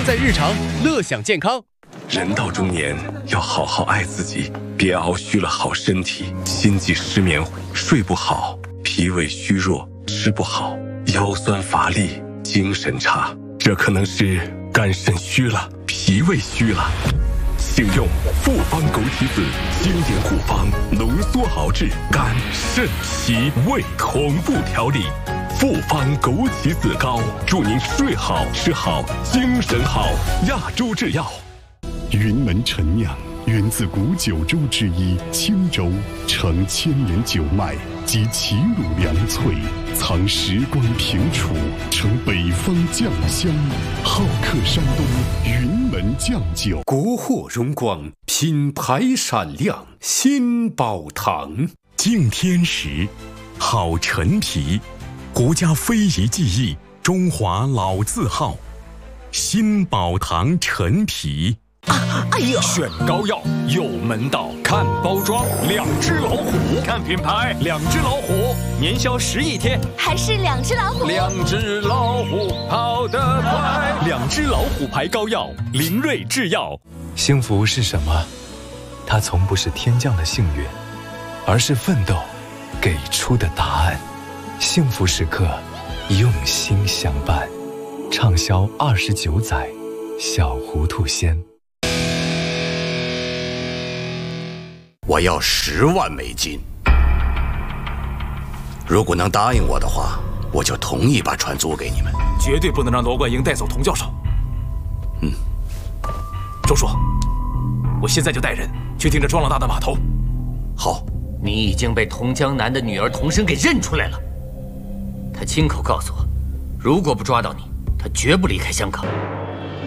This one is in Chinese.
在日常，乐享健康。 人到中年，要好好爱自己，别熬虚了好身体，心悸失眠，睡不好，脾胃虚弱，吃不好，腰酸乏力，精神差，这可能是肝肾虚了，脾胃虚了。请用复方枸杞子经典护方，浓缩熬制肝肾脾胃同步调理。复方枸杞子膏，祝您睡好吃好精神好。亚洲制药。 云门陈酿源自古九州之一青州，承千年酒脉及齐鲁良萃，藏时光平楚，成北方酱香，好客山东云门酱酒。 国货荣光，品牌闪亮，新宝堂。 敬天时，好陈皮，国家非遗技艺，中华老字号，新宝堂陈皮。 哎呦！ 选膏药有门道，看包装，2只老虎；看品牌，2只老虎。年销10亿天， 还是2只老虎。 2只老虎跑得快，2只老虎牌膏药，林瑞制药。 幸福是什么？它从不是天降的幸运，而是奋斗给出的答案。幸福时刻，用心相伴。畅销29载，小糊涂仙。 我要10万美金，如果能答应我的话，我就同意把船租给你们。 绝对不能让罗冠英带走童教授。周叔，我现在就带人去盯着庄老大的码头。 好， 你已经被童江南的女儿童生给认出来了。他亲口告诉我，如果不抓到你，他绝不离开香港。